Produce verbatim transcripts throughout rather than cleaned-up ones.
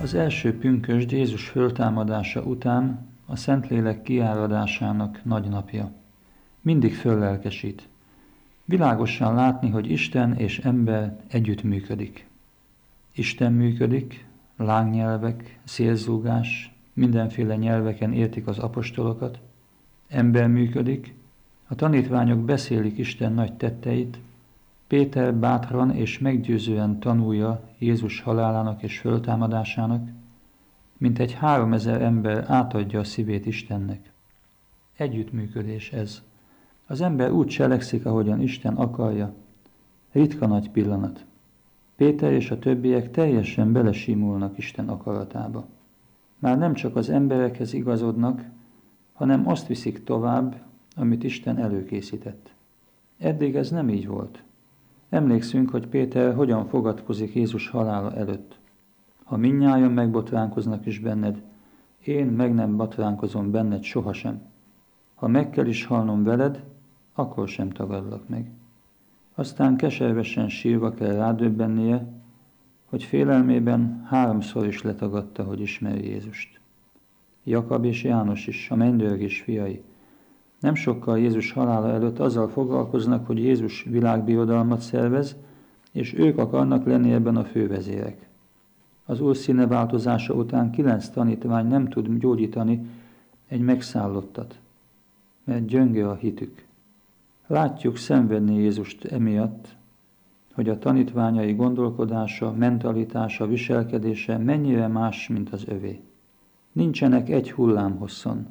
Az első pünkösd Jézus föltámadása után a Szentlélek kiáradásának nagy napja. Mindig föllelkesít. Világosan látni, hogy Isten és ember együttműködik. Isten működik, lángnyelvek, szélzúgás, mindenféle nyelveken értik az apostolokat. Ember működik, a tanítványok beszélik Isten nagy tetteit, Péter bátran és meggyőzően tanulja Jézus halálának és föltámadásának, mint egy háromezer ember átadja a szívét Istennek. Együttműködés ez. Az ember úgy cselekszik, ahogyan Isten akarja. Ritka nagy pillanat. Péter és a többiek teljesen belesimulnak Isten akaratába. Már nem csak az emberekhez igazodnak, hanem azt viszik tovább, amit Isten előkészített. Eddig ez nem így volt. Emlékszünk, hogy Péter hogyan fogadkozik Jézus halála előtt. Ha mindnyájan megbotránkoznak is benned, én meg nem botránkozom benned sohasem. Ha meg kell is halnom veled, akkor sem tagadlak meg. Aztán keservesen sírva kell rádöbbennie, hogy félelmében háromszor is letagadta, hogy ismeri Jézust. Jakab és János is, a mennydörgés fiai. Nem sokkal Jézus halála előtt azzal foglalkoznak, hogy Jézus világbirodalmat szervez, és ők akarnak lenni ebben a fővezérek. Az Úr színeváltozása után kilenc tanítvány nem tud gyógyítani egy megszállottat, mert gyönge a hitük. Látjuk szenvedni Jézust emiatt, hogy a tanítványai gondolkodása, mentalitása, viselkedése mennyire más, mint az övé. Nincsenek egy hullámhosszon.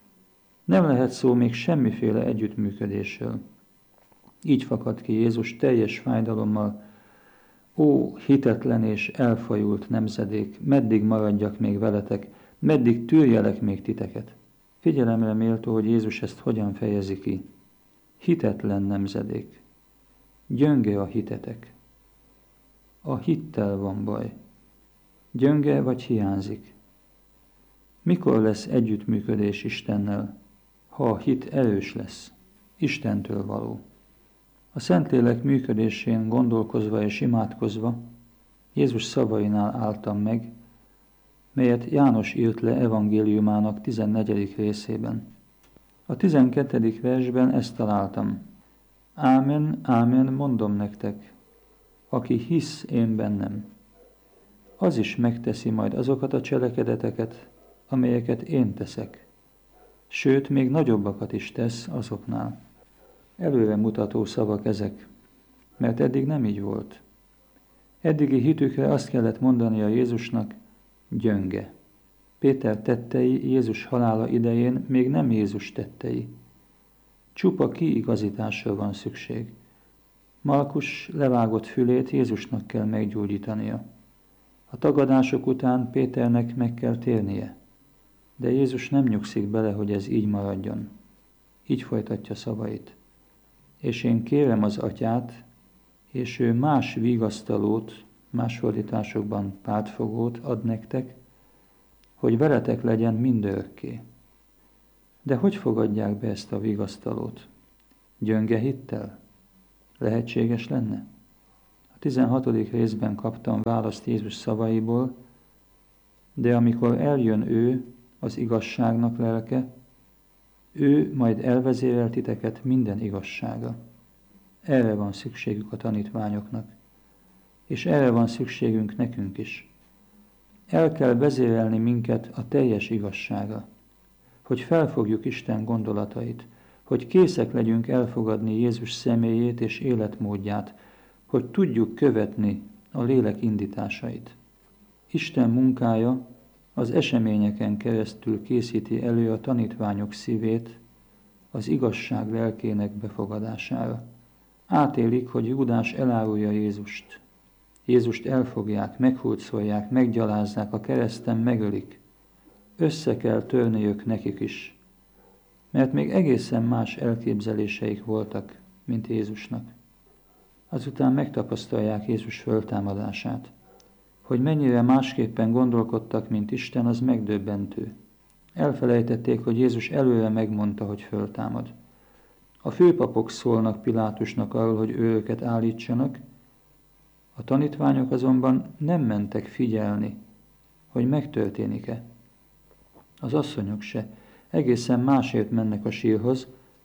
Nem lehet szó még semmiféle együttműködésről. Így fakad ki Jézus teljes fájdalommal: ó, hitetlen és elfajult nemzedék, meddig maradjak még veletek, meddig tűrjelek még titeket? Figyelemre méltó, hogy Jézus ezt hogyan fejezi ki. Hitetlen nemzedék. Gyönge a hitetek. A hittel van baj. Gyönge vagy hiányzik? Mikor lesz együttműködés Istennel? Ha a hit erős lesz, Istentől való. A Szentlélek működésén gondolkozva és imádkozva Jézus szavainál álltam meg, melyet János írt le evangéliumának tizennegyedik részében. A tizenkettedik versben ezt találtam. Ámen, ámen, mondom nektek, aki hisz én bennem, az is megteszi majd azokat a cselekedeteket, amelyeket én teszek. Sőt, még nagyobbakat is tesz azoknál. Előre mutató szavak ezek, mert eddig nem így volt. Eddigi hitükre azt kellett mondania Jézusnak: gyönge. Péter tettei Jézus halála idején még nem Jézus tettei. Csupa kiigazításra van szükség. Markus levágott fülét Jézusnak kell meggyógyítania. A tagadások után Péternek meg kell térnie. De Jézus nem nyugszik bele, hogy ez így maradjon. Így folytatja szavait. És én kérem az Atyát, és ő más vigasztalót, más fordításokban pártfogót ad nektek, hogy veletek legyen mindörökké. De hogy fogadják be ezt a vigasztalót? Gyönge hittel? Lehetséges lenne? A tizenhatodik részben kaptam választ Jézus szavaiból, de amikor eljön ő, az igazságnak lelke, ő majd elvezérel titeket minden igazsága. Erre van szükségük a tanítványoknak, és erre van szükségünk nekünk is. El kell vezérelni minket a teljes igazsága, hogy felfogjuk Isten gondolatait, hogy készek legyünk elfogadni Jézus személyét és életmódját, hogy tudjuk követni a lélek indításait. Isten munkája az eseményeken keresztül készíti elő a tanítványok szívét az igazság lelkének befogadására. Átélik, hogy Júdás elárulja Jézust. Jézust elfogják, meghurcolják, meggyalázzák, a kereszten megölik. Össze kell törniük nekik is, mert még egészen más elképzeléseik voltak, mint Jézusnak. Azután megtapasztalják Jézus föltámadását. Hogy mennyire másképpen gondolkodtak, mint Isten, az megdöbbentő. Elfelejtették, hogy Jézus előre megmondta, hogy föltámad. A főpapok szólnak Pilátusnak arról, hogy őket állítsanak, a tanítványok azonban nem mentek figyelni hogy megtörténik-e. Az asszonyok se, egészen másért mennek a sírhoz,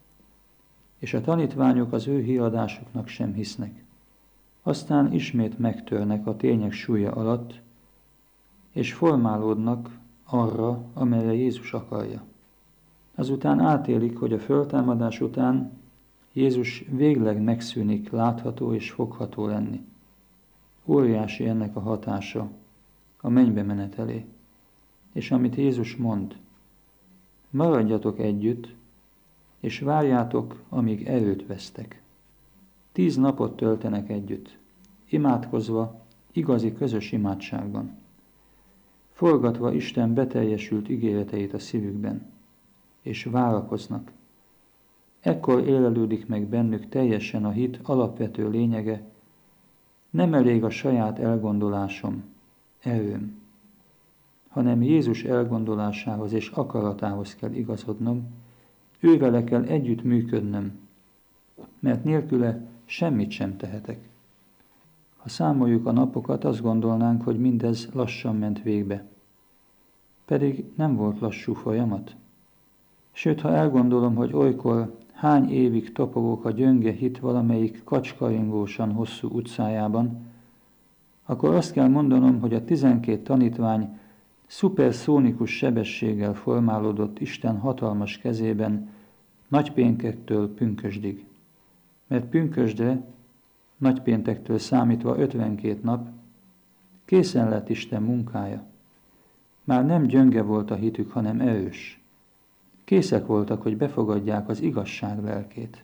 és a tanítványok az ő híradásuknak sem hisznek. Aztán ismét megtörnek a tények súlya alatt, és formálódnak arra, amelyre Jézus akarja. Azután átélik, hogy a föltámadás után Jézus végleg megszűnik látható és fogható lenni. Óriási ennek a hatása, a mennybe menetelé. És amit Jézus mond, maradjatok együtt, és várjátok, amíg erőt vesztek. Tíz napot töltenek együtt, imádkozva, igazi közös imádságban, forgatva Isten beteljesült ígéreteit a szívükben, és várakoznak. Ekkor élelődik meg bennük teljesen a hit alapvető lényege, nem elég a saját elgondolásom, erőm, hanem Jézus elgondolásához és akaratához kell igazodnom, ővele kell együtt működnöm, mert nélküle semmit sem tehetek. Ha számoljuk a napokat, azt gondolnánk, hogy mindez lassan ment végbe. Pedig nem volt lassú folyamat. Sőt, ha elgondolom, hogy olykor hány évig topogok a gyönge hit valamelyik kacskaringósan hosszú utcájában, akkor azt kell mondanom, hogy a tizenkét tanítvány szuperszónikus sebességgel formálódott Isten hatalmas kezében nagypéntektől pünkösdig. Mert pünkösdre, nagypéntektől számítva ötvenkét nap, készen lett Isten munkája. Már nem gyönge volt a hitük, hanem erős. Készek voltak, hogy befogadják az igazság lelkét.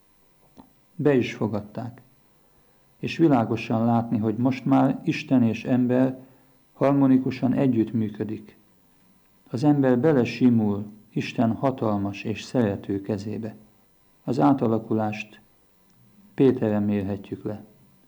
Be is fogadták. És világosan látni, hogy most már Isten és ember harmonikusan együttműködik. Az ember belesimul Isten hatalmas és szerető kezébe. Az átalakulást Péteren mérhetjük le.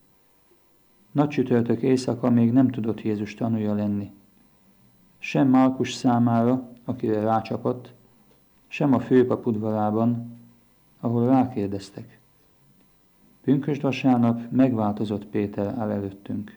Nagy csütörtök éjszaka még nem tudott Jézus tanúja lenni. Sem Márkus számára, akire rácsapott, sem a főpap udvarában, ahol rákérdeztek. Pünkösd vasárnap megváltozott Péter áll előttünk.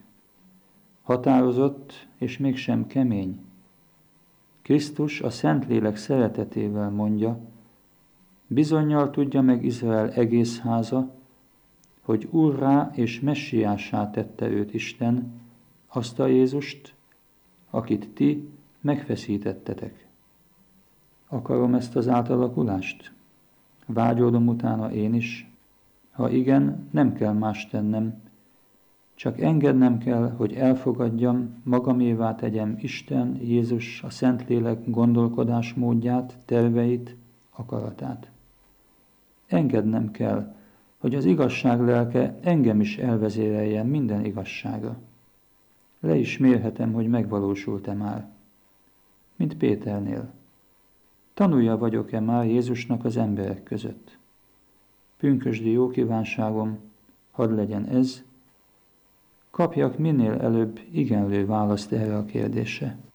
Határozott, és mégsem kemény. Krisztus a Szentlélek szeretetével mondja, bizonnyal tudja meg Izrael egész háza, hogy úrrá és messiássá tette őt Isten, azt a Jézust, akit ti megfeszítettetek. Akarom ezt az átalakulást? Vágyódom utána én is? Ha igen, nem kell más tennem, csak engednem kell, hogy elfogadjam, magamévá tegyem Isten, Jézus, a Szentlélek gondolkodásmódját, terveit, akaratát. Engednem kell, hogy az igazság lelke engem is elvezéreljen minden igazságra. Le is mérhetem, hogy megvalósult-e már. Mint Péternél. Tanulja vagyok-e már Jézusnak az emberek között? Pünkösdi jó kívánságom, hadd legyen ez, kapjak minél előbb igenlő választ erre a kérdésre.